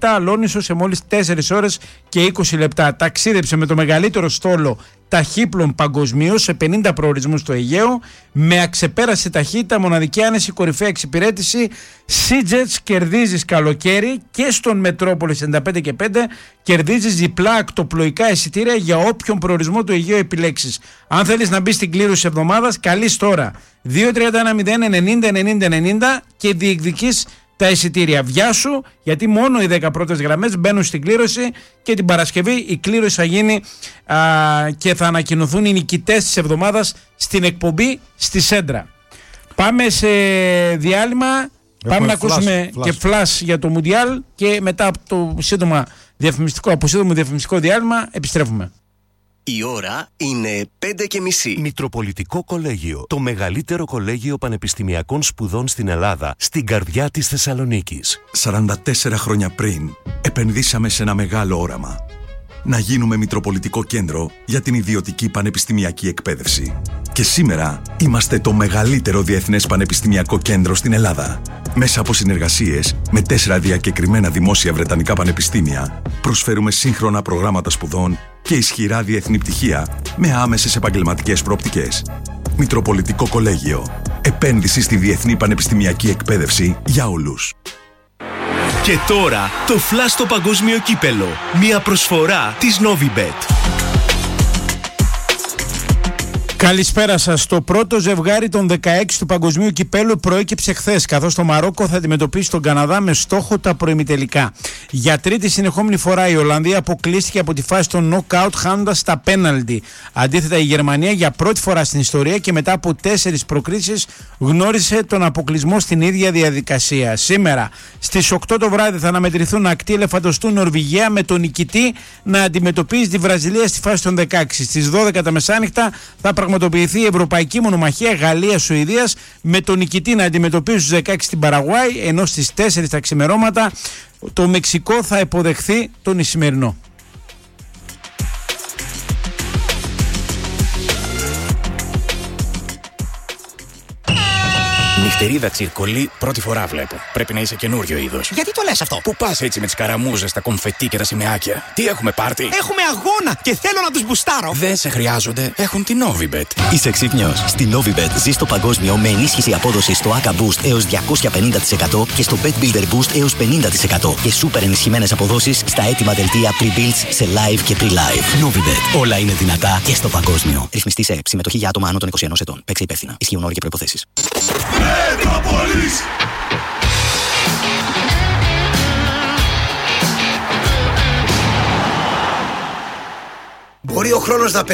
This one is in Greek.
Αλόνισο σε μόλις 4 ώρες και 20 λεπτά. Ταξίδεψε με το μεγαλύτερο στόλο ταχύπλων παγκοσμίως σε 50 προορισμούς στο Αιγαίο, με αξεπέραστη ταχύτητα, μοναδική άνεση, κορυφαία εξυπηρέτηση. SeaJets, κερδίζεις καλοκαίρι και στον Μετρόπολης 95 και 5, κερδίζεις διπλά ακτοπλοϊκά εισιτήρια για όποιον προορισμό του Αιγαίου επιλέξεις. Αν θέλεις να μπεις στην κλήρωση εβδομάδας, καλείς τώρα 231-090-90-90 και διεκδικείς τα εισιτήρια. Βιάσου, γιατί μόνο οι 10 πρώτες γραμμές μπαίνουν στην κλήρωση και την Παρασκευή η κλήρωση θα γίνει και θα ανακοινωθούν οι νικητές της εβδομάδας στην εκπομπή στη Σέντρα. Πάμε σε διάλειμμα. Πάμε να ακούσουμε και φλας για το Μουντιάλ και μετά από το σύντομο διαφημιστικό διάλειμμα επιστρέφουμε. Η ώρα είναι 5:30. Μητροπολιτικό Κολέγιο. Το μεγαλύτερο κολέγιο πανεπιστημιακών σπουδών στην Ελλάδα, στην καρδιά της Θεσσαλονίκης. 44 χρόνια πριν, επενδύσαμε σε ένα μεγάλο όραμα. Να γίνουμε Μητροπολιτικό Κέντρο για την ιδιωτική πανεπιστημιακή εκπαίδευση. Και σήμερα είμαστε το μεγαλύτερο διεθνές πανεπιστημιακό κέντρο στην Ελλάδα. Μέσα από συνεργασίες με 4 διακεκριμένα δημόσια βρετανικά πανεπιστήμια, προσφέρουμε σύγχρονα προγράμματα σπουδών και ισχυρά διεθνή πτυχία με άμεσες επαγγελματικές προοπτικές. Μητροπολιτικό Κολέγιο. Επένδυση στη διεθνή πανεπιστημιακή εκπαίδευση για όλους. Και τώρα το φλας στο παγκόσμιο κύπελο. Μια προσφορά της Novibet. Καλησπέρα σας. Το πρώτο ζευγάρι των 16 του Παγκοσμίου Κυπέλου προέκυψε χθες, καθώς το Μαρόκο θα αντιμετωπίσει τον Καναδά με στόχο τα προημιτελικά. Για τρίτη συνεχόμενη φορά η Ολλανδία αποκλείστηκε από τη φάση των νοκάουτ, χάνοντας τα πέναλτι. Αντίθετα, η Γερμανία για πρώτη φορά στην ιστορία και μετά από 4 προκρίσεις γνώρισε τον αποκλεισμό στην ίδια διαδικασία. Σήμερα στις 8 το βράδυ θα αναμετρηθούν ακτή ελεφαντοστού Νορβηγία με τον νικητή να αντιμετωπίζει τη Βραζιλία στη φάση των 16. Στις 12 τα μεσάνυχτα θα πραγματοποιηθεί η Ευρωπαϊκή Μονομαχία Γαλλίας-Σουηδίας με τον νικητή να αντιμετωπίσει στους 16 την Παραγουάη, ενώ στις 4 τα ξημερώματα το Μεξικό θα υποδεχθεί τον Ισημερινό. Νυχτερίδα τσιρκολί, πρώτη φορά βλέπω. Πρέπει να είσαι καινούριο είδος. Γιατί το λες αυτό? Πού πας έτσι με τις καραμούζες, τα κομφετί και τα σημαίακια? Τι έχουμε πάρτι? Έχουμε αγώνα και θέλω να τους μπουστάρω. Δεν σε χρειάζονται, έχουν την Novibet. Είσαι ξύπνιος? Στη Novibet ζεις το παγκόσμιο με ενίσχυση απόδοσης στο ACA Boost έως 250% και στο Bet Builder Boost έως 50% και σούπερ ενισχυμένες αποδόσεις στα έτοιμα δελτία pre-builds σε live και pre-live. Novibet. Όλα είναι δυνατά και στο παγκόσμιο. Ρυθμιστή σε ΕΕΠ. Συμμετοχή για άτομα άνω των 21 ετών. Παίξε υπεύθυνα. Ισχύουν όροι και προϋποθέσεις. Μπορεί ο χρόνος να